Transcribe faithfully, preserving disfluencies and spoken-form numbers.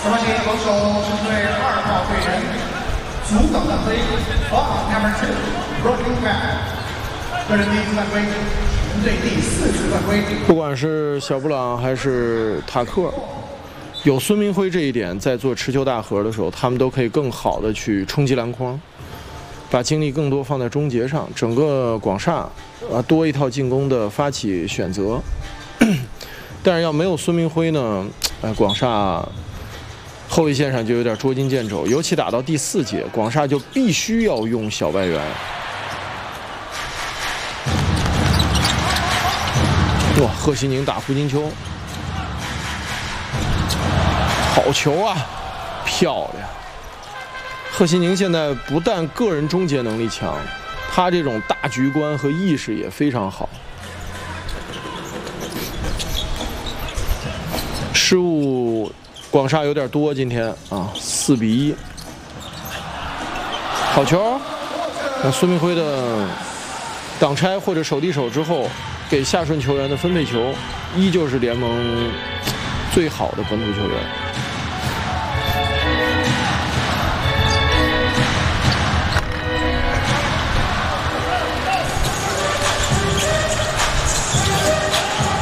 什么是防守是对二号队员阻挡犯规 ，Foul number two broken back， 个人第一次犯规，全队第四次犯规。 不管是小布朗还是塔克，有孙明辉这一点，在做持球大核的时候，他们都可以更好的去冲击篮筐，把精力更多放在终结上。整个广厦啊多一套进攻的发起选择，但是要没有孙明辉呢，哎，广厦。后卫线上就有点捉襟见肘，尤其打到第四节，广厦就必须要用小外援。哇，贺西宁打胡金秋，好球啊，漂亮！贺西宁现在不但个人终结能力强，他这种大局观和意识也非常好。失误。广厦有点多，今天啊，四比一，好球！那孙明辉的挡拆或者手递手之后，给下顺球员的分配球，依旧是联盟最好的本土球员。